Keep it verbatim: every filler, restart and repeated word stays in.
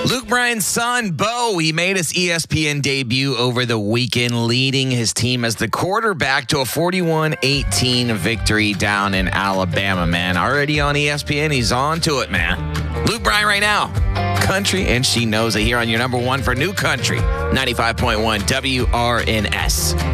Luke Bryan's son, Bo, he made his E S P N debut over the weekend, leading his team as the quarterback to a forty-one eighteen victory down in Alabama, man. Already on E S P N, he's on to it, man. Luke Bryan right now. Country, and she knows it here on your number one for New Country, ninety-five point one W R N S.